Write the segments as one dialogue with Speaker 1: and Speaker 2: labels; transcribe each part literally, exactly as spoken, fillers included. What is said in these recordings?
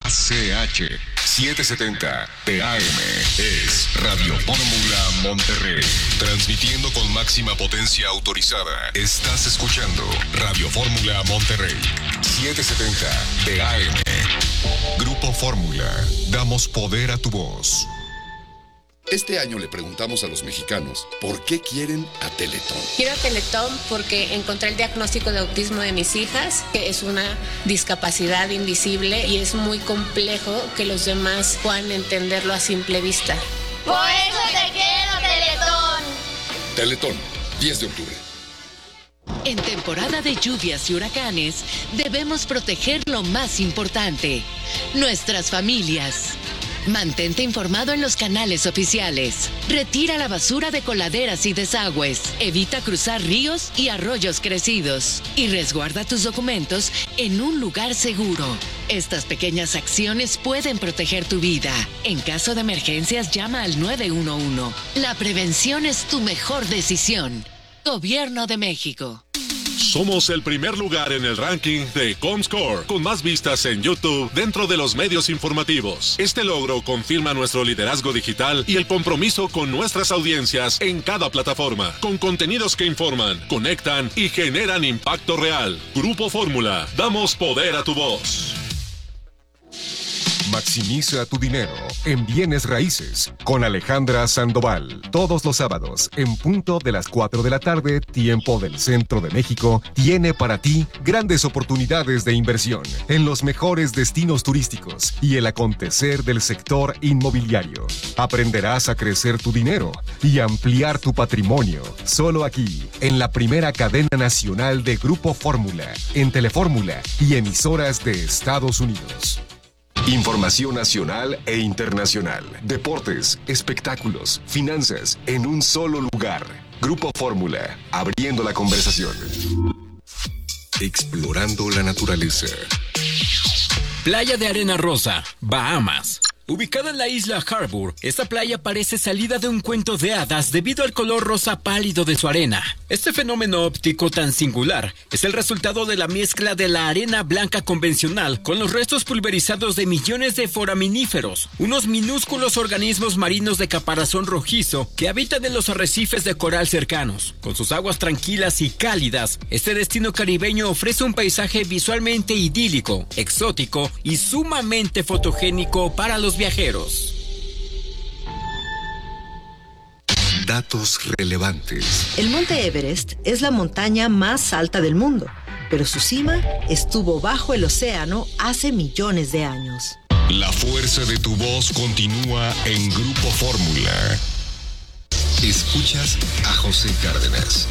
Speaker 1: C H setecientos setenta T A M es Radio Fórmula Monterrey. Transmitiendo con máxima potencia autorizada. Estás escuchando Radio Fórmula Monterrey. setecientos setenta T A M. Grupo Fórmula. Damos poder a tu voz.
Speaker 2: Este año le preguntamos a los mexicanos por qué quieren a Teletón.
Speaker 3: Quiero a Teletón porque encontré el diagnóstico de autismo de mis hijas, que es una discapacidad invisible y es muy complejo que los demás puedan entenderlo a simple vista.
Speaker 4: Por eso te quiero, Teletón.
Speaker 2: Teletón, diez de octubre.
Speaker 5: En temporada de lluvias y huracanes, debemos proteger lo más importante, nuestras familias. Mantente informado en los canales oficiales. Retira la basura de coladeras y desagües. Evita cruzar ríos y arroyos crecidos. Y resguarda tus documentos en un lugar seguro. Estas pequeñas acciones pueden proteger tu vida. En caso de emergencias, llama al nueve uno uno. La prevención es tu mejor decisión. Gobierno de México.
Speaker 6: Somos el primer lugar en el ranking de Comscore, con más vistas en YouTube dentro de los medios informativos. Este logro confirma nuestro liderazgo digital y el compromiso con nuestras audiencias en cada plataforma, con contenidos que informan, conectan y generan impacto real. Grupo Fórmula, damos poder a tu voz.
Speaker 1: Maximiza tu dinero en bienes raíces con Alejandra Sandoval. Todos los sábados, en punto de las cuatro de la tarde, tiempo del centro de México, tiene para ti grandes oportunidades de inversión en los mejores destinos turísticos y el acontecer del sector inmobiliario. Aprenderás a crecer tu dinero y ampliar tu patrimonio. Solo aquí, en la primera cadena nacional de Grupo Fórmula, en Telefórmula y emisoras de Estados Unidos. Información nacional e internacional, deportes, espectáculos, finanzas, en un solo lugar. Grupo Fórmula, abriendo la conversación. Explorando la naturaleza.
Speaker 7: Playa de Arena Rosa, Bahamas. Ubicada en la isla Harbour, esta playa parece salida de un cuento de hadas debido al color rosa pálido de su arena. Este fenómeno óptico tan singular es el resultado de la mezcla de la arena blanca convencional con los restos pulverizados de millones de foraminíferos, unos minúsculos organismos marinos de caparazón rojizo que habitan en los arrecifes de coral cercanos. Con sus aguas tranquilas y cálidas, este destino caribeño ofrece un paisaje visualmente idílico, exótico y sumamente fotogénico para los viajeros.
Speaker 1: Datos relevantes.
Speaker 8: El Monte Everest es la montaña más alta del mundo, pero su cima estuvo bajo el océano hace millones de años.
Speaker 1: La fuerza de tu voz continúa en Grupo Fórmula. Escuchas a José Cárdenas.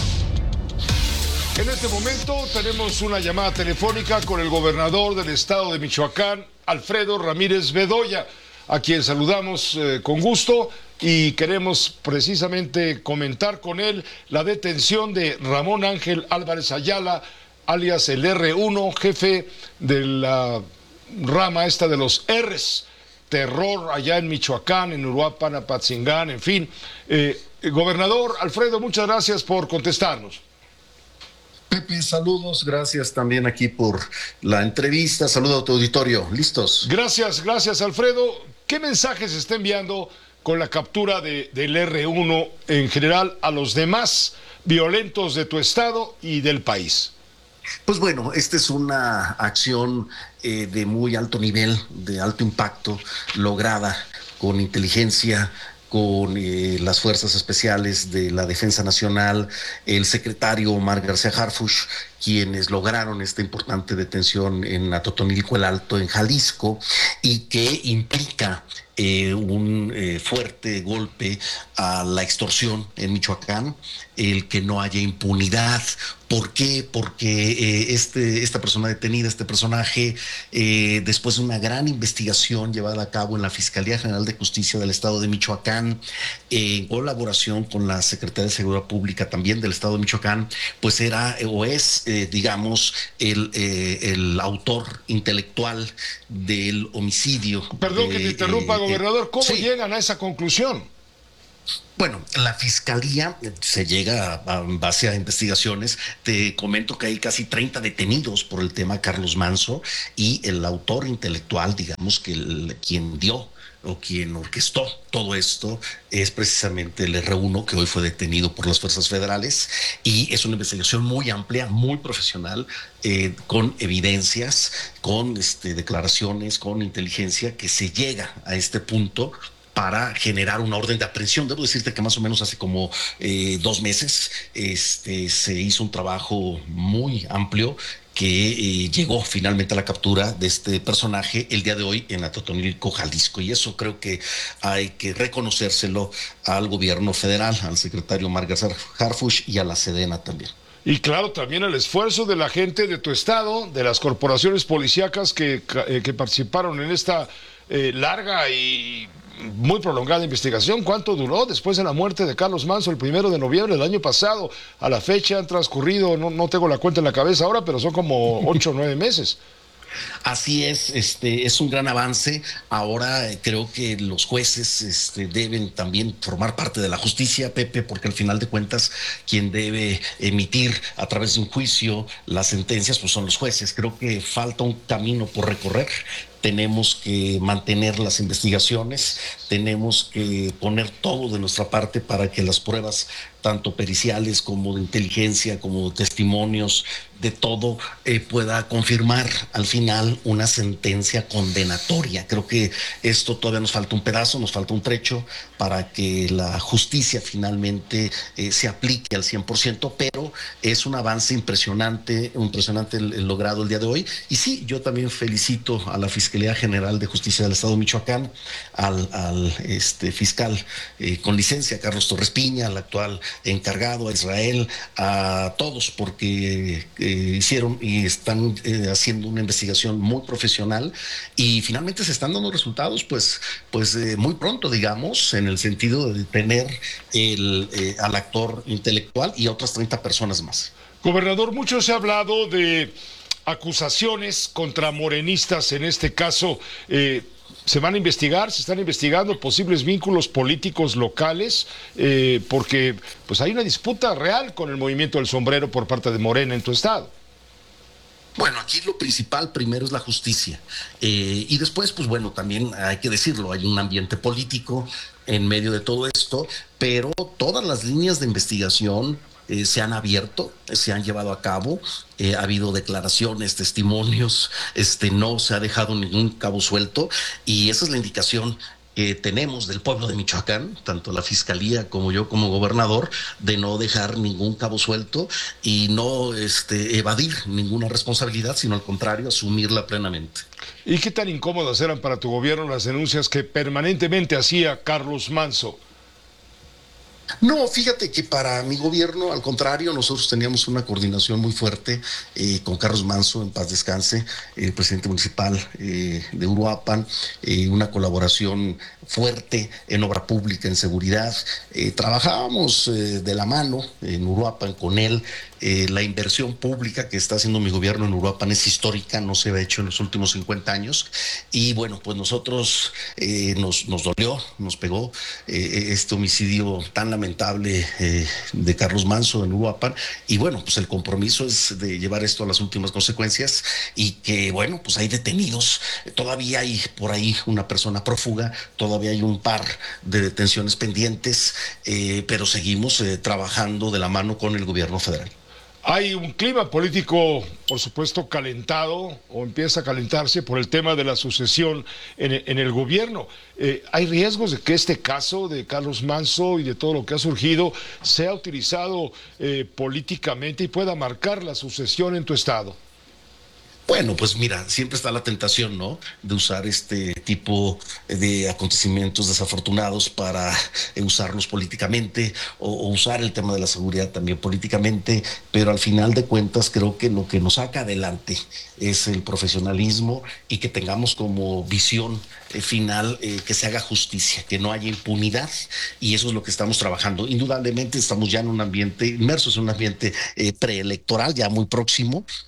Speaker 9: En este momento tenemos una llamada telefónica con el gobernador del estado de Michoacán, Alfredo Ramírez Bedoya, a quien saludamos eh, con gusto y queremos precisamente comentar con él la detención de Ramón Ángel Álvarez Ayala, alias el erre uno, jefe de la rama esta de los R's, terror allá en Michoacán, en Uruapan, Apatzingán, en fin. Eh, gobernador Alfredo, muchas gracias por contestarnos.
Speaker 10: Pepe, saludos, gracias también aquí por la entrevista, saludo a tu auditorio, ¿listos?
Speaker 9: Gracias, gracias Alfredo. ¿Qué mensajes se está enviando con la captura de, del erre uno en general a los demás violentos de tu estado y del país?
Speaker 10: Pues bueno, esta es una acción eh, de muy alto nivel, de alto impacto, lograda con inteligencia, con eh, las fuerzas especiales de la Defensa Nacional, el secretario Omar García Harfuch, quienes lograron esta importante detención en Atotonilco el Alto, en Jalisco, y que implica eh, un eh, fuerte golpe a la extorsión en Michoacán, el que no haya impunidad. ¿Por qué? Porque eh, este, esta persona detenida, este personaje, eh, después de una gran investigación llevada a cabo en la Fiscalía General de Justicia del Estado de Michoacán, eh, en colaboración con la Secretaría de Seguridad Pública también del Estado de Michoacán, pues era o es, eh, digamos, el, eh, el autor intelectual del homicidio.
Speaker 9: Perdón que te interrumpa,
Speaker 10: eh,
Speaker 9: gobernador, ¿cómo
Speaker 10: sí.
Speaker 9: llegan a esa conclusión?
Speaker 10: Bueno, la fiscalía se llega a, a base a investigaciones. Te comento que hay casi treinta detenidos por el tema Carlos Manso, y el autor intelectual, digamos que el, quien dio o quien orquestó todo esto es precisamente el erre uno, que hoy fue detenido por las fuerzas federales, y es una investigación muy amplia, muy profesional, eh, con evidencias, con este, declaraciones, con inteligencia, que se llega a este punto para generar una orden de aprehensión. Debo decirte que más o menos hace como eh, dos meses este, se hizo un trabajo muy amplio que eh, llegó finalmente a la captura de este personaje el día de hoy en Atotonilco, Jalisco. Y eso creo que hay que reconocérselo al gobierno federal, al secretario Margarita Harfuch y a la Sedena también.
Speaker 9: Y claro, también el esfuerzo de la gente de tu estado, de las corporaciones policíacas que, eh, que participaron en esta eh, larga y muy prolongada investigación. ¿Cuánto duró después de la muerte de Carlos Manso el primero de noviembre del año pasado? A la fecha han transcurrido, no, no tengo la cuenta en la cabeza ahora, pero son como ocho o nueve meses.
Speaker 10: Así es, este es un gran avance. Ahora eh, creo que los jueces este, deben también formar parte de la justicia, Pepe, porque al final de cuentas quien debe emitir a través de un juicio las sentencias pues son los jueces. Creo que falta un camino por recorrer. Tenemos que mantener las investigaciones, tenemos que poner todo de nuestra parte para que las pruebas, tanto periciales como de inteligencia, como de testimonios, de todo, eh, pueda confirmar al final una sentencia condenatoria. Creo que esto todavía nos falta un pedazo, nos falta un trecho para que la justicia finalmente eh, se aplique al cien por ciento, pero es un avance impresionante, impresionante el, el logrado el día de hoy. Y sí, yo también felicito a la Fiscalía General de Justicia del Estado de Michoacán, al, al este, fiscal eh, con licencia, Carlos Torres Piña, al actual encargado, a Israel, a todos, porque eh, hicieron y están eh, haciendo una investigación muy profesional, y finalmente se están dando resultados pues, pues eh, muy pronto, digamos, en el sentido de detener el, eh, al actor intelectual y a otras treinta personas más.
Speaker 9: Gobernador, mucho se ha hablado de acusaciones contra morenistas, en este caso, eh, se van a investigar, se están investigando posibles vínculos políticos locales, eh, porque pues hay una disputa real con el movimiento del sombrero por parte de Morena en tu estado.
Speaker 10: Bueno, aquí lo principal primero es la justicia, eh, y después, pues bueno, también hay que decirlo, hay un ambiente político en medio de todo esto, pero todas las líneas de investigación Eh, se han abierto, se han llevado a cabo, eh, ha habido declaraciones, testimonios, este, no se ha dejado ningún cabo suelto, y esa es la indicación que tenemos del pueblo de Michoacán, tanto la Fiscalía como yo como gobernador, de no dejar ningún cabo suelto y no este, evadir ninguna responsabilidad, sino al contrario, asumirla plenamente.
Speaker 9: ¿Y qué tan incómodas eran para tu gobierno las denuncias que permanentemente hacía Carlos Manso?
Speaker 10: No, fíjate que para mi gobierno, al contrario, nosotros teníamos una coordinación muy fuerte eh, con Carlos Manso, en paz descanse, el presidente municipal eh, de Uruapan, eh, una colaboración fuerte en obra pública, en seguridad. Eh, trabajábamos eh, de la mano en Uruapan con él. Eh, la inversión pública que está haciendo mi gobierno en Uruapan es histórica, no se ha hecho en los últimos cincuenta años, y bueno, pues nosotros eh, nos, nos dolió, nos pegó eh, este homicidio tan lamentable eh, de Carlos Manso en Uruapan, y bueno, pues el compromiso es de llevar esto a las últimas consecuencias, y que bueno, pues hay detenidos, todavía hay por ahí una persona prófuga, todavía hay un par de detenciones pendientes, eh, pero seguimos eh, trabajando de la mano con el gobierno federal.
Speaker 9: Hay un clima político, por supuesto, calentado, o empieza a calentarse por el tema de la sucesión en, en el gobierno. Eh, ¿Hay riesgos de que este caso de Carlos Manso y de todo lo que ha surgido sea utilizado eh, políticamente y pueda marcar la sucesión en tu estado?
Speaker 10: Bueno, pues mira, siempre está la tentación, ¿no?, de usar este tipo de acontecimientos desafortunados para usarlos políticamente, o, o usar el tema de la seguridad también políticamente, pero al final de cuentas creo que lo que nos saca adelante es el profesionalismo, y que tengamos como visión eh, final eh, que se haga justicia, que no haya impunidad, y eso es lo que estamos trabajando. Indudablemente estamos ya en un ambiente, inmersos en un ambiente eh, preelectoral, ya muy próximo,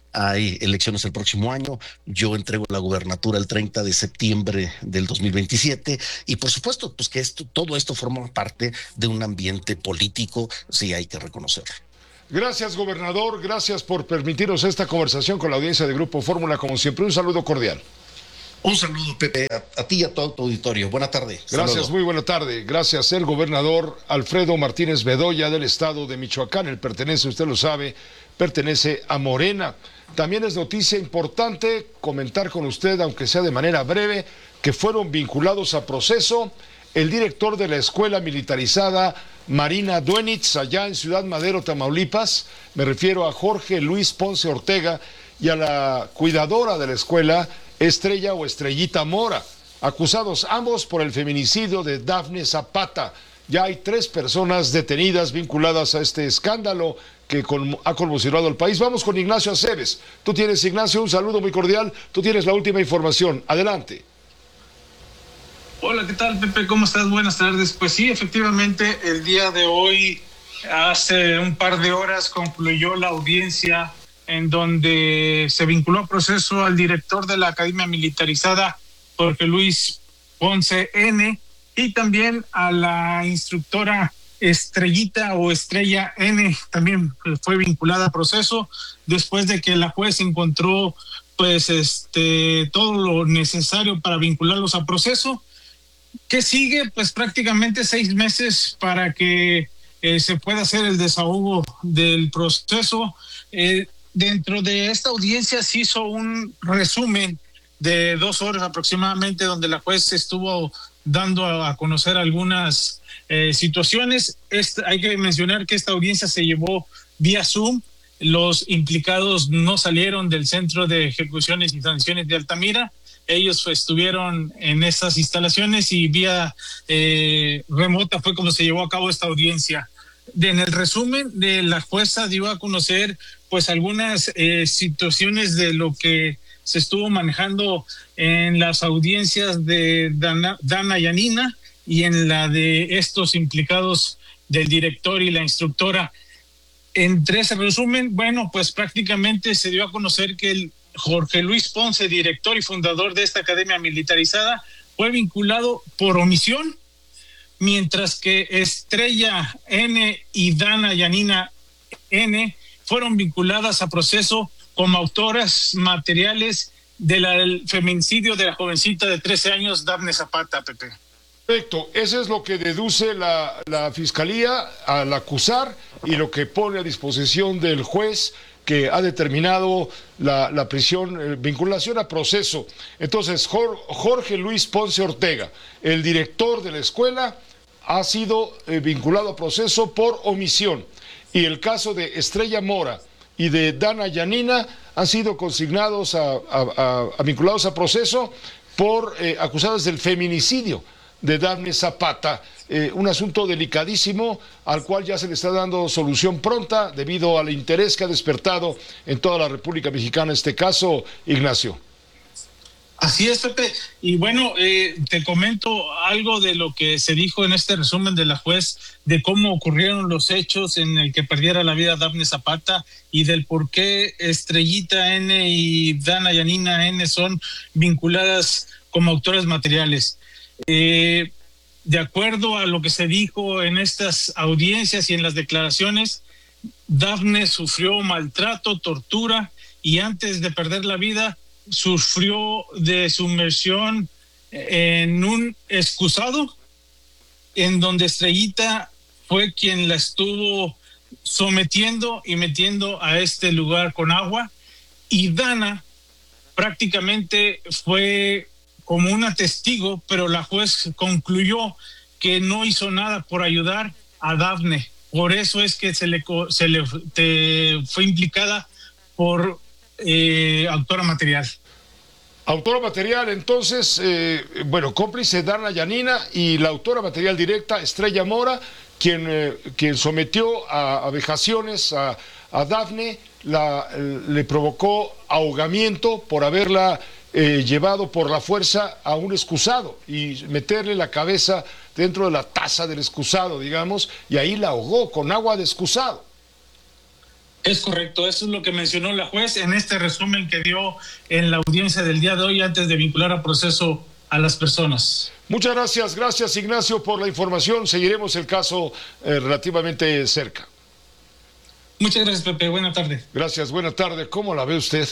Speaker 10: hay elecciones el próximo año, yo entrego la gubernatura el treinta de septiembre del dos mil veintisiete y por supuesto pues que esto, todo esto forma parte de un ambiente político, sí hay que reconocerlo.
Speaker 9: Gracias, gobernador, gracias por permitirnos esta conversación con la audiencia de Grupo Fórmula, como siempre, un saludo cordial.
Speaker 10: Un saludo, Pepe, a, a ti y a todo tu auditorio. Buena tarde.
Speaker 9: Gracias,
Speaker 10: Saludo.
Speaker 9: Muy buena tarde. Gracias, el gobernador Alfredo Martínez Bedoya del estado de Michoacán. Él pertenece, usted lo sabe, pertenece a Morena. También es noticia importante comentar con usted, aunque sea de manera breve, que fueron vinculados a proceso el director de la escuela militarizada Marina Duenitz, allá en Ciudad Madero, Tamaulipas. Me refiero a Jorge Luis Ponce Ortega y a la cuidadora de la escuela, Estrella o Estrellita Mora, acusados ambos por el feminicidio de Dafne Zapata. Ya hay tres personas detenidas vinculadas a este escándalo que con, ha conmocionado al país. Vamos con Ignacio Aceves. Tú tienes, Ignacio, un saludo muy cordial. Tú tienes la última información. Adelante.
Speaker 11: Hola, ¿qué tal, Pepe? ¿Cómo estás? Buenas tardes. Pues sí, efectivamente, el día de hoy, hace un par de horas, concluyó la audiencia en donde se vinculó a proceso al director de la Academia Militarizada, Jorge Luis Ponce N., y también a la instructora Estrellita o Estrella N., también fue vinculada a proceso, después de que la juez encontró pues este todo lo necesario para vincularlos a proceso. ¿Qué sigue? Pues prácticamente seis meses para que eh, se pueda hacer el desahogo del proceso. Eh, Dentro de esta audiencia se hizo un resumen de dos horas aproximadamente, donde la juez estuvo dando a conocer algunas eh, situaciones. Este, hay que mencionar que esta audiencia se llevó vía Zoom. Los implicados no salieron del Centro de Ejecuciones y Sanciones de Altamira. Ellos estuvieron en esas instalaciones y vía eh, remota fue como se llevó a cabo esta audiencia. En el resumen de la jueza dio a conocer pues algunas eh, situaciones de lo que se estuvo manejando en las audiencias de Dana, Dana Yanina y en la de estos implicados del director y la instructora. Entre ese resumen, bueno, pues prácticamente se dio a conocer que el Jorge Luis Ponce, director y fundador de esta academia militarizada, fue vinculado por omisión, mientras que Estrella N y Dana Yanina N fueron vinculadas a proceso como autoras materiales del feminicidio de la jovencita de trece años, Dafne Zapata, Pepe.
Speaker 9: Perfecto, eso es lo que deduce la, la Fiscalía al acusar y lo que pone a disposición del juez que ha determinado la, la prisión, eh, vinculación a proceso. Entonces, Jorge Luis Ponce Ortega, el director de la escuela, ha sido eh, vinculado a proceso por omisión. Y el caso de Estrella Mora y de Dana Yanina han sido consignados a, a, a, a vinculados a proceso por eh, acusadas del feminicidio de Dafne Zapata, eh, un asunto delicadísimo al cual ya se le está dando solución pronta debido al interés que ha despertado en toda la República Mexicana este caso, Ignacio.
Speaker 11: Así es, Pepe. Y bueno, eh, te comento algo de lo que se dijo en este resumen de la juez, de cómo ocurrieron los hechos en el que perdiera la vida Dafne Zapata y del por qué Estrellita N y Dana Yanina N son vinculadas como autores materiales. Eh, de acuerdo a lo que se dijo en estas audiencias y en las declaraciones, Dafne sufrió maltrato, tortura y antes de perder la vida sufrió de sumersión en un excusado en donde Estrellita fue quien la estuvo sometiendo y metiendo a este lugar con agua, y Dana prácticamente fue como una testigo, pero la juez concluyó que no hizo nada por ayudar a Dafne. Por eso es que se le, se le te, fue implicada por eh, autora material.
Speaker 9: Autora material, entonces, eh, bueno, cómplice Dana Yanina y la autora material directa, Estrella Mora, quien, eh, quien sometió a, a vejaciones a, a Dafne, la, le provocó ahogamiento por haberla eh, llevado por la fuerza a un excusado y meterle la cabeza dentro de la taza del excusado, digamos, y ahí la ahogó con agua de excusado.
Speaker 11: Es correcto, eso es lo que mencionó la juez en este resumen que dio en la audiencia del día de hoy antes de vincular a proceso a las personas.
Speaker 9: Muchas gracias, gracias Ignacio por la información. Seguiremos el caso eh, relativamente cerca.
Speaker 11: Muchas gracias, Pepe. Buena tarde.
Speaker 9: Gracias, buena tarde. ¿Cómo la ve usted?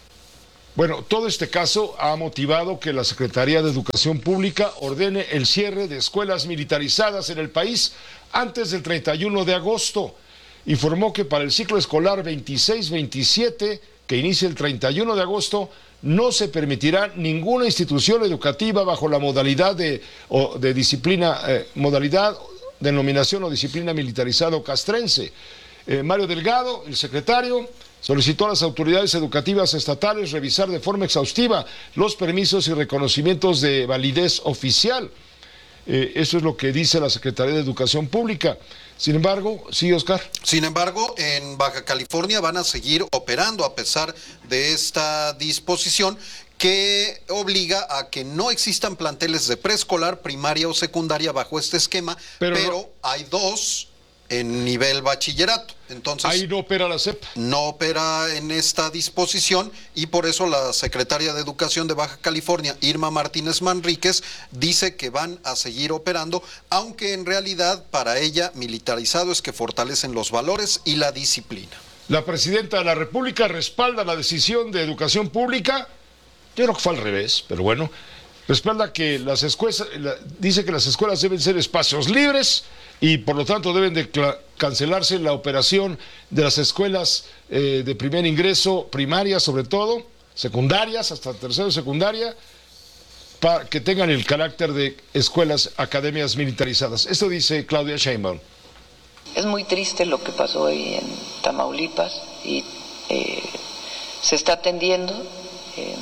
Speaker 9: Bueno, todo este caso ha motivado que la Secretaría de Educación Pública ordene el cierre de escuelas militarizadas en el país antes del treinta y uno de agosto. Informó que para el ciclo escolar veintiséis veintisiete, que inicia el treinta y uno de agosto, no se permitirá ninguna institución educativa bajo la modalidad de, o de disciplina, eh, modalidad, denominación o disciplina militarizada o castrense. Eh, Mario Delgado, el secretario, solicitó a las autoridades educativas estatales revisar de forma exhaustiva los permisos y reconocimientos de validez oficial. Eh, eso es lo que dice la Secretaría de Educación Pública. Sin embargo, sí, Oscar.
Speaker 12: Sin embargo, en Baja California van a seguir operando a pesar de esta disposición que obliga a que no existan planteles de preescolar, primaria o secundaria bajo este esquema, pero, pero no. Hay dos en nivel bachillerato. Entonces,
Speaker 9: ahí no opera la S E P.
Speaker 12: No opera en esta disposición y por eso la secretaria de Educación de Baja California, Irma Martínez Manríquez, dice que van a seguir operando, aunque en realidad para ella militarizado es que fortalecen los valores y la disciplina.
Speaker 9: La presidenta de la República respalda la decisión de Educación Pública. Yo creo que fue al revés, pero bueno. Respalda que las escuelas, dice que las escuelas deben ser espacios libres y por lo tanto deben de cancelarse la operación de las escuelas eh, de primer ingreso, primarias sobre todo, secundarias, hasta tercero de secundaria, para que tengan el carácter de escuelas, academias militarizadas. Esto dice Claudia Sheinbaum.
Speaker 13: Es muy triste lo que pasó ahí en Tamaulipas y eh, se está atendiendo. Eh,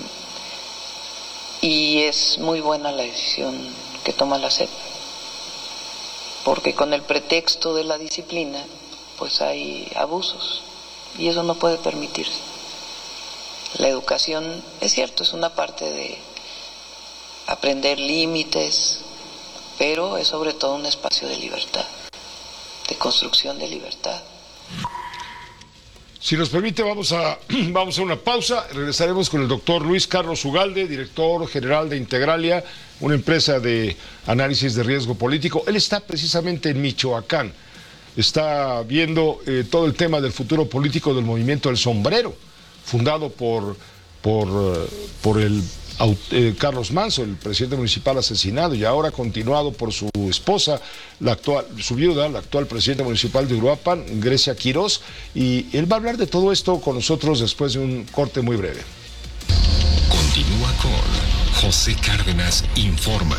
Speaker 13: Y es muy buena la decisión que toma la S E P, porque con el pretexto de la disciplina, pues hay abusos, y eso no puede permitirse. La educación, es cierto, es una parte de aprender límites, pero es sobre todo un espacio de libertad, de construcción de libertad.
Speaker 9: Si nos permite, vamos a, vamos a una pausa. Regresaremos con el doctor Luis Carlos Ugalde, director general de Integralia, una empresa de análisis de riesgo político. Él está precisamente en Michoacán. Está viendo eh, todo el tema del futuro político del movimiento El Sombrero, fundado por, por, uh, por el eh, Carlos Manso, el presidente municipal asesinado, y ahora continuado por su esposa, la actual, su viuda, la actual presidenta municipal de Uruapan, Grecia Quirós, y él va a hablar de todo esto con nosotros después de un corte muy breve.
Speaker 1: Continúa con José Cárdenas Informa.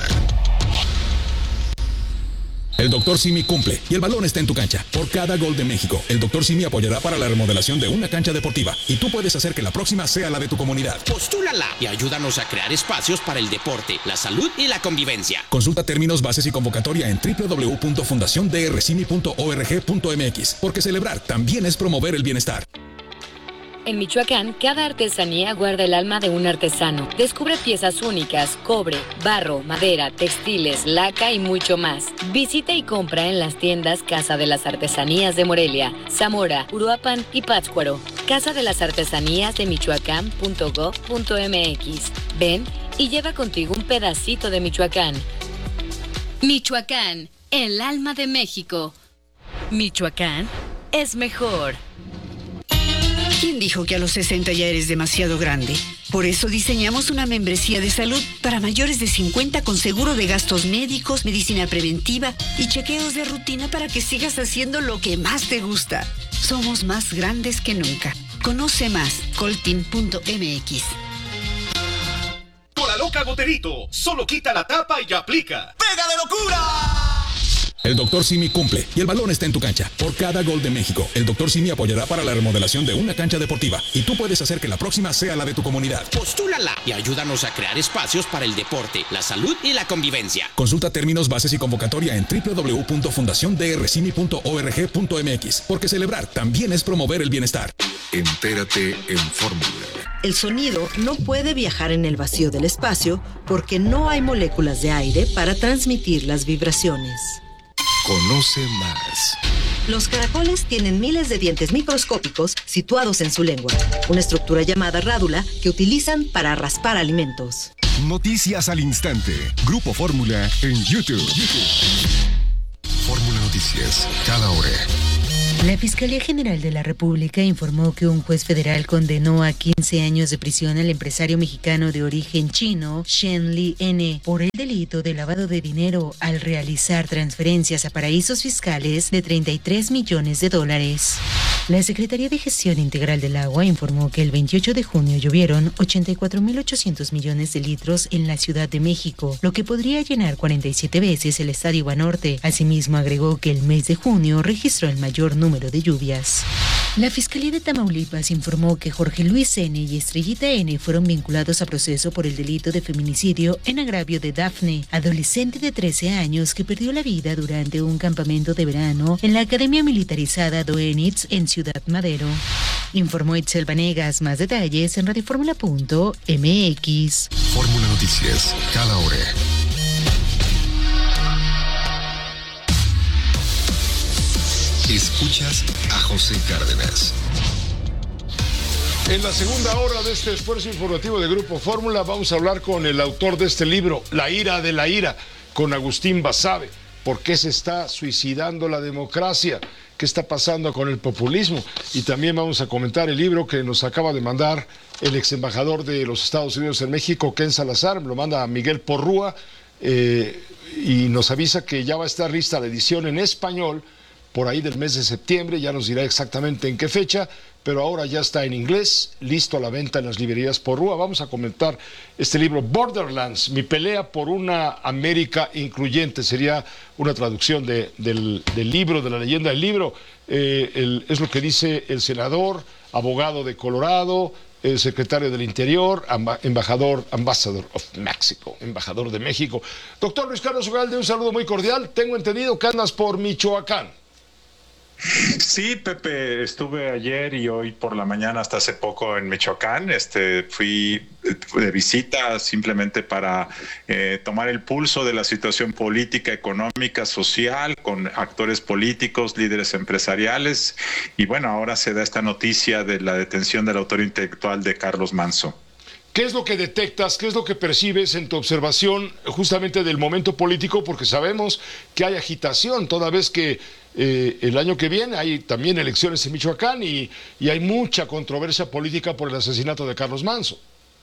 Speaker 14: El doctor Simi cumple y el balón está en tu cancha. Por cada gol de México, el doctor Simi apoyará para la remodelación de una cancha deportiva y tú puedes hacer que la próxima sea la de tu comunidad.
Speaker 15: Postúlala y ayúdanos a crear espacios para el deporte, la salud y la convivencia.
Speaker 14: Consulta términos, bases y convocatoria en doble u doble u doble u punto fundación d r simi punto org punto m x, porque celebrar también es promover el bienestar.
Speaker 16: En Michoacán, cada artesanía guarda el alma de un artesano. Descubre piezas únicas, cobre, barro, madera, textiles, laca y mucho más. Visita y compra en las tiendas Casa de las Artesanías de Morelia, Zamora, Uruapan y Pátzcuaro. Casa de las Artesanías de Michoacán punto gob punto m x. Ven y lleva contigo un pedacito de Michoacán.
Speaker 5: Michoacán, el alma de México. Michoacán es mejor.
Speaker 17: ¿Quién dijo que a los sesenta ya eres demasiado grande? Por eso diseñamos una membresía de salud para mayores de cincuenta con seguro de gastos médicos, medicina preventiva y chequeos de rutina para que sigas haciendo lo que más te gusta. Somos más grandes que nunca. Conoce más, coltin punto m x.
Speaker 18: Con la loca Goterito, solo quita la tapa y aplica. ¡Pega de locura!
Speaker 14: El doctor Simi cumple y el balón está en tu cancha. Por cada gol de México, el doctor Simi apoyará para la remodelación de una cancha deportiva y tú puedes hacer que la próxima sea la de tu comunidad.
Speaker 15: Postúlala y ayúdanos a crear espacios para el deporte, la salud y la convivencia.
Speaker 14: Consulta términos, bases y convocatoria en doble u doble u doble u punto fundación d r simi punto org punto m x, porque celebrar también es promover el bienestar.
Speaker 1: Entérate en Fórmula.
Speaker 8: El sonido no puede viajar en el vacío del espacio porque no hay moléculas de aire para transmitir las vibraciones.
Speaker 1: Conoce más.
Speaker 8: Los caracoles tienen miles de dientes microscópicos situados en su lengua, una estructura llamada rádula que utilizan para raspar alimentos.
Speaker 1: Noticias al instante. Grupo Fórmula en YouTube. YouTube. Fórmula Noticias, cada hora.
Speaker 19: La Fiscalía General de la República informó que un juez federal condenó a quince años de prisión al empresario mexicano de origen chino, Shen Li N, por el delito de lavado de dinero al realizar transferencias a paraísos fiscales de treinta y tres millones de dólares. La Secretaría de Gestión Integral del Agua informó que el veintiocho de junio llovieron ochenta y cuatro mil ochocientos millones de litros en la Ciudad de México, lo que podría llenar cuarenta y siete veces el Estadio Banorte. Asimismo, agregó que el mes de junio registró el mayor número de lluvias. La Fiscalía de Tamaulipas informó que Jorge Luis N. y Estrellita N. fueron vinculados a proceso por el delito de feminicidio en agravio de Dafne, adolescente de trece años que perdió la vida durante un campamento de verano en la Academia Militarizada Doenitz en Ciudad Madero. Informó Itzel Vanegas. Más detalles en radioformula punto m x.
Speaker 1: Fórmula Noticias, cada hora. Escuchas a José Cárdenas.
Speaker 9: En la segunda hora de este esfuerzo informativo de Grupo Fórmula vamos a hablar con el autor de este libro, La ira de la ira, con Agustín Basabe. ¿Por qué se está suicidando la democracia? ¿Qué está pasando con el populismo? Y también vamos a comentar el libro que nos acaba de mandar el ex embajador de los Estados Unidos en México, Ken Salazar, lo manda a Miguel Porrúa, eh, y nos avisa que ya va a estar lista la edición en español por ahí del mes de septiembre, ya nos dirá exactamente en qué fecha, pero ahora ya está en inglés, listo a la venta en las librerías Porrúa. Vamos a comentar este libro, Borderlands, mi pelea por una América incluyente, sería una traducción de, del, del libro, de la leyenda del libro. Eh, el, es lo que dice el senador, abogado de Colorado, el secretario del Interior, amba, embajador, ambassador of Mexico, embajador de México. Doctor Luis Carlos Ugalde, un saludo muy cordial. Tengo entendido que andas por Michoacán.
Speaker 20: Sí, Pepe, estuve ayer y hoy por la mañana hasta hace poco en Michoacán. Este, fui de visita simplemente para eh, tomar el pulso de la situación política, económica, social, con actores políticos, líderes empresariales. Y bueno, ahora se da esta noticia de la detención del autor intelectual de Carlos Manzo.
Speaker 9: ¿Qué es lo que detectas, qué es lo que percibes en tu observación justamente del momento político? Porque sabemos que hay agitación, toda vez que eh, el año que viene hay también elecciones en Michoacán y, y hay mucha controversia política por el asesinato de Carlos Manzo.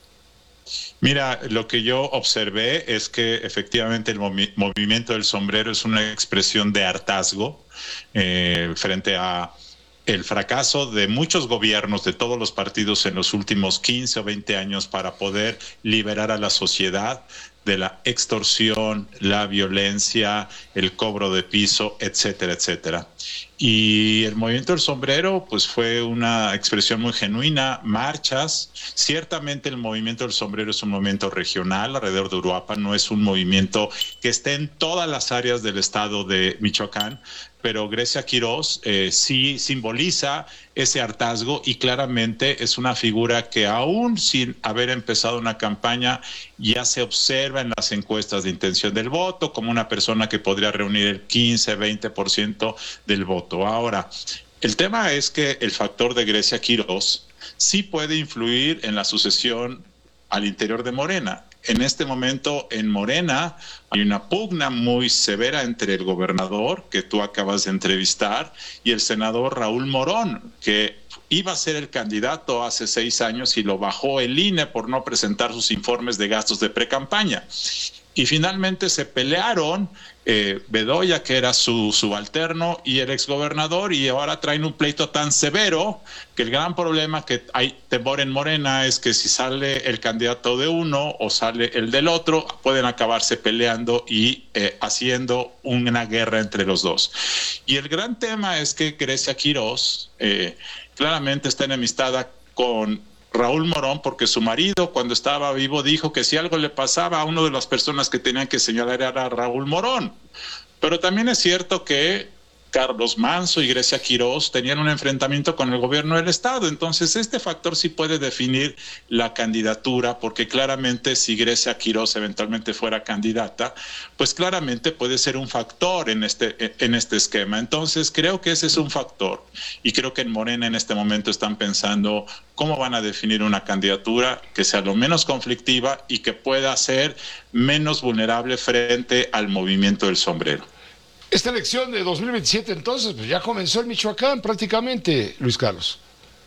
Speaker 20: Mira, lo que yo observé es que efectivamente el movi- movimiento del sombrero es una expresión de hartazgo eh, frente a el fracaso de muchos gobiernos de todos los partidos en los últimos quince o veinte años para poder liberar a la sociedad de la extorsión, la violencia, el cobro de piso, etcétera, etcétera. Y el movimiento del sombrero pues fue una expresión muy genuina, marchas. Ciertamente el movimiento del sombrero es un movimiento regional alrededor de Uruapan, no es un movimiento que esté en todas las áreas del estado de Michoacán, pero Grecia Quirós eh, sí simboliza ese hartazgo y claramente es una figura que aún sin haber empezado una campaña ya se observa en las encuestas de intención del voto como una persona que podría reunir el quince, veinte por ciento del voto. Ahora, el tema es que el factor de Grecia Quirós sí puede influir en la sucesión al interior de Morena. En este momento en Morena hay una pugna muy severa entre el gobernador, que tú acabas de entrevistar, y el senador Raúl Morón, que iba a ser el candidato hace seis años y lo bajó el I N E por no presentar sus informes de gastos de precampaña. Y finalmente se pelearon eh, Bedoya, que era su subalterno, y el exgobernador, y ahora traen un pleito tan severo que el gran problema que hay temor en Morena es que si sale el candidato de uno o sale el del otro, pueden acabarse peleando y eh, haciendo una guerra entre los dos. Y el gran tema es que Grecia Quirós eh, claramente está enemistada con Raúl Morón, porque su marido cuando estaba vivo dijo que si algo le pasaba a una de las personas que tenían que señalar era Raúl Morón. Pero también es cierto que Carlos Manso y Grecia Quirós tenían un enfrentamiento con el gobierno del Estado. Entonces, este factor sí puede definir la candidatura, porque claramente si Grecia Quirós eventualmente fuera candidata, pues claramente puede ser un factor en este, en este esquema. Entonces, creo que ese es un factor. Y creo que en Morena en este momento están pensando cómo van a definir una candidatura que sea lo menos conflictiva y que pueda ser menos vulnerable frente al movimiento del sombrero.
Speaker 9: Esta elección de dos mil veintisiete, entonces, pues ya comenzó en Michoacán prácticamente, Luis Carlos.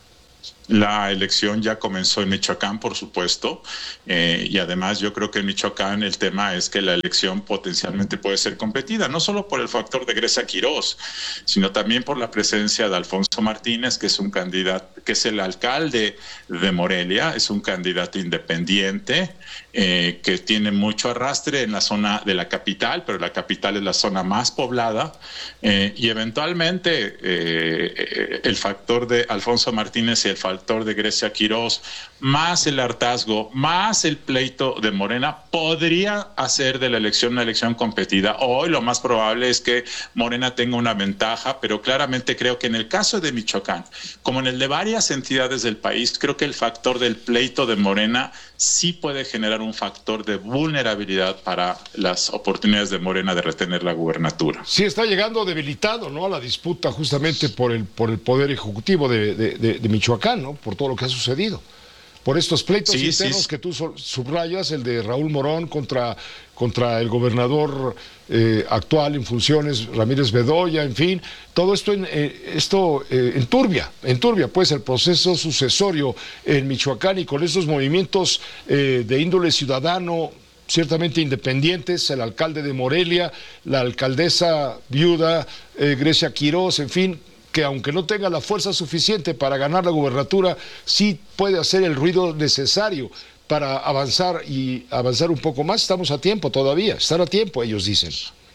Speaker 20: La elección ya comenzó en Michoacán, por supuesto, eh, y además yo creo que en Michoacán el tema es que la elección potencialmente puede ser competida, no solo por el factor de Grecia Quirós, sino también por la presencia de Alfonso Martínez, que es un candidato, que es el alcalde de Morelia, es un candidato independiente, eh, que tiene mucho arrastre en la zona de la capital, pero la capital es la zona más poblada, eh, y eventualmente eh, el factor de Alfonso Martínez y el factor de Grecia Quirós, más el hartazgo, más el pleito de Morena, podría hacer de la elección una elección competida. Hoy lo más probable es que Morena tenga una ventaja, pero claramente creo que en el caso de Michoacán, como en el de varias entidades del país, creo que el factor del pleito de Morena sí puede generar un factor de vulnerabilidad para las oportunidades de Morena de retener la gubernatura.
Speaker 9: Sí, está llegando debilitado, ¿no?, a la disputa justamente por el, por el poder ejecutivo de, de, de, de Michoacán, ¿no?, por todo lo que ha sucedido. Por estos pleitos sí, internos sí. que tú subrayas, el de Raúl Morón contra, contra el gobernador eh, actual en funciones, Ramírez Bedoya, en fin, todo esto, en, eh, esto eh, enturbia, enturbia pues el proceso sucesorio en Michoacán, y con estos movimientos eh, de índole ciudadano ciertamente independientes, el alcalde de Morelia, la alcaldesa viuda eh, Grecia Quirós, en fin, que aunque no tenga la fuerza suficiente para ganar la gubernatura, sí puede hacer el ruido necesario para avanzar y avanzar un poco más. Estamos a tiempo todavía, están a tiempo, ellos dicen.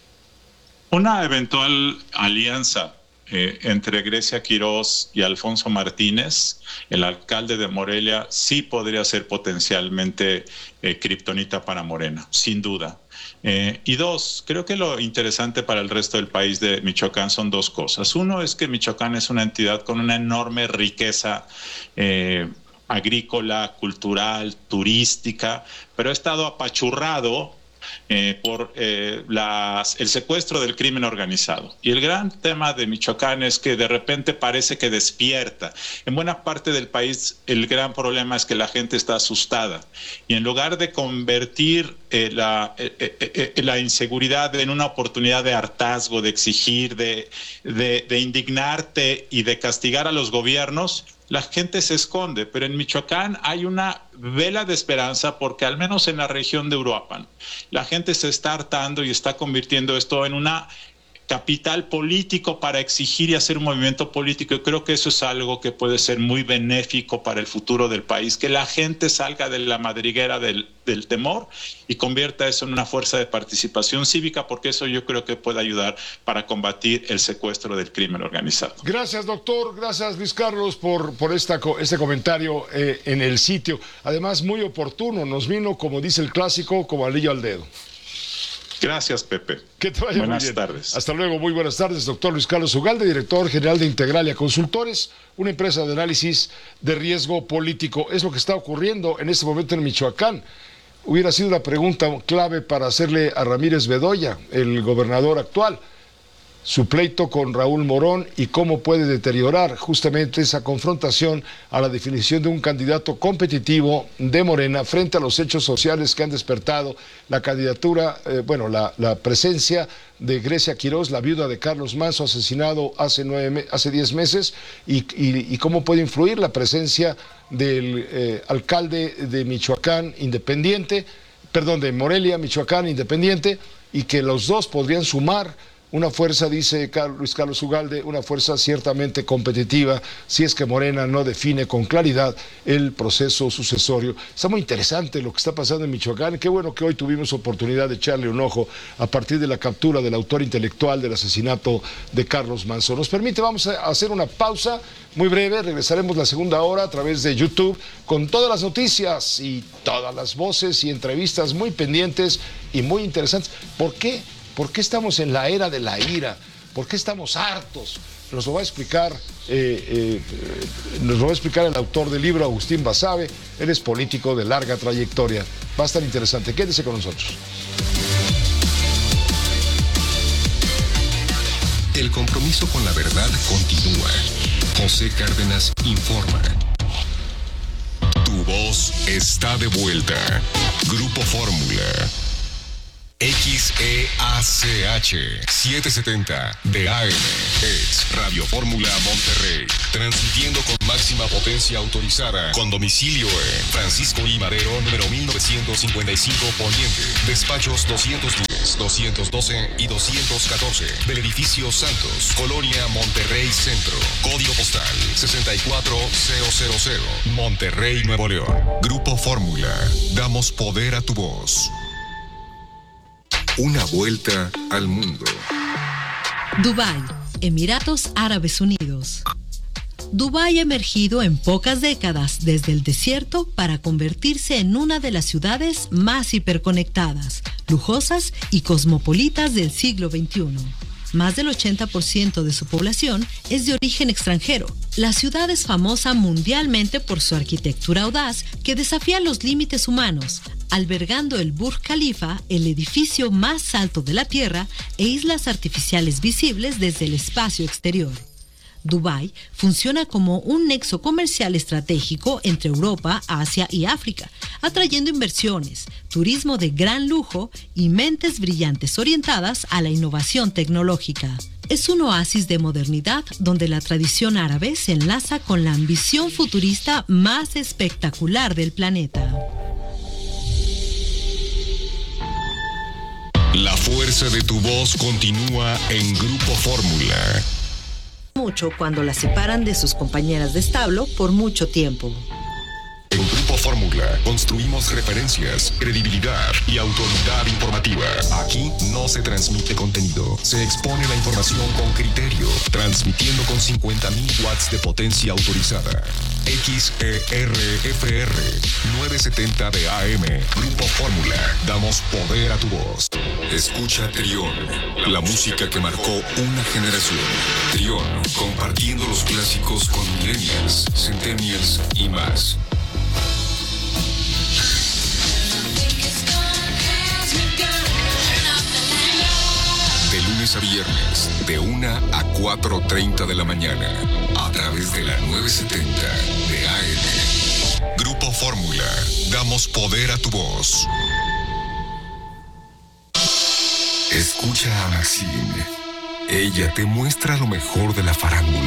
Speaker 20: Una eventual alianza eh, entre Grecia Quirós y Alfonso Martínez, el alcalde de Morelia, sí podría ser potencialmente eh, kriptonita para Morena, sin duda. Eh, y dos, creo que lo interesante para el resto del país de Michoacán son dos cosas. Uno es que Michoacán es una entidad con una enorme riqueza eh, agrícola, cultural, turística, pero ha estado apachurrado Eh, por eh, las, el secuestro del crimen organizado. Y el gran tema de Michoacán es que de repente parece que despierta. En buena parte del país el gran problema es que la gente está asustada. Y en lugar de convertir eh, la, eh, eh, eh, la inseguridad en una oportunidad de hartazgo, de exigir, de, de, de indignarte y de castigar a los gobiernos, la gente se esconde. Pero en Michoacán hay una vela de esperanza, porque al menos en la región de Uruapan la gente se está hartando y está convirtiendo esto en una capital político para exigir y hacer un movimiento político. Y creo que eso es algo que puede ser muy benéfico para el futuro del país, que la gente salga de la madriguera del, del temor y convierta eso en una fuerza de participación cívica, porque eso yo creo que puede ayudar para combatir el secuestro del crimen organizado.
Speaker 9: Gracias, doctor. Gracias, Luis Carlos, por, por esta, este comentario eh, en el sitio. Además, muy oportuno. Nos vino, como dice el clásico, como anillo al dedo.
Speaker 20: Gracias, Pepe.
Speaker 9: Que te vaya
Speaker 20: buenas
Speaker 9: muy bien.
Speaker 20: tardes.
Speaker 9: Hasta luego, muy buenas tardes, doctor Luis Carlos Ugalde, director general de Integralia Consultores, una empresa de análisis de riesgo político. Es lo que está ocurriendo en este momento en Michoacán. Hubiera sido una pregunta clave para hacerle a Ramírez Bedoya, el gobernador actual, su pleito con Raúl Morón y cómo puede deteriorar justamente esa confrontación a la definición de un candidato competitivo de Morena frente a los hechos sociales que han despertado la candidatura, eh, bueno, la, la presencia de Grecia Quirós, la viuda de Carlos Manso, asesinado hace nueve, hace diez meses, y, y, y cómo puede influir la presencia del eh, alcalde de Michoacán independiente, perdón, de Morelia, Michoacán independiente, y que los dos podrían sumar una fuerza, dice Luis Carlos Ugalde, una fuerza ciertamente competitiva si es que Morena no define con claridad el proceso sucesorio. Está muy interesante lo que está pasando en Michoacán. Qué bueno que hoy tuvimos oportunidad de echarle un ojo a partir de la captura del autor intelectual del asesinato de Carlos Manso. Nos permite, vamos a hacer una pausa muy breve, regresaremos la segunda hora a través de YouTube con todas las noticias y todas las voces y entrevistas muy pendientes y muy interesantes. ¿Por qué? ¿Por qué estamos en la era de la ira? ¿Por qué estamos hartos? Nos lo va a explicar, eh, eh, nos lo va a explicar el autor del libro, Agustín Basabe. Él es político de larga trayectoria. Va a estar interesante. Quédese con nosotros.
Speaker 1: El compromiso con la verdad continúa. José Cárdenas informa. Tu voz está de vuelta. Grupo Fórmula. X E A C H setecientos setenta de A M es Radio Fórmula Monterrey, transmitiendo con máxima potencia autorizada, con domicilio en Francisco I. Madero, número mil novecientos cincuenta y cinco Poniente, despachos doscientos diez, doscientos doce y doscientos catorce del edificio Santos, Colonia Monterrey Centro, código postal sesenta y cuatro mil, Monterrey, Nuevo León. Grupo Fórmula, damos poder a tu voz. Una vuelta al mundo.
Speaker 21: Dubái, Emiratos Árabes Unidos. Dubái ha emergido en pocas décadas desde el desierto para convertirse en una de las ciudades más hiperconectadas, lujosas y cosmopolitas del siglo veintiuno. Más del ochenta por ciento de su población es de origen extranjero. La ciudad es famosa mundialmente por su arquitectura audaz que desafía los límites humanos, albergando el Burj Khalifa, el edificio más alto de la Tierra, e islas artificiales visibles desde el espacio exterior. Dubái funciona como un nexo comercial estratégico entre Europa, Asia y África, atrayendo inversiones, turismo de gran lujo y mentes brillantes orientadas a la innovación tecnológica. Es un oasis de modernidad donde la tradición árabe se enlaza con la ambición futurista más espectacular del planeta.
Speaker 1: La fuerza de tu voz continúa en Grupo Fórmula.
Speaker 8: Mucho cuando la separan de sus compañeras de establo por mucho tiempo.
Speaker 1: En Grupo Fórmula construimos referencias, credibilidad y autoridad informativa. Aquí no se transmite contenido, se expone la información con criterio, transmitiendo con cincuenta mil watts de potencia autorizada. X E R F R novecientos setenta de A M. Grupo Fórmula, damos poder a tu voz. Escucha Trión, la música que marcó una generación. Trión, compartiendo los clásicos con millennials, centennials y más. De lunes a viernes, de una a cuatro treinta de la mañana, a través de la novecientos setenta de A M. Grupo Fórmula, damos poder a tu voz. Escucha a Maxine. Ella te muestra lo mejor de la farándula.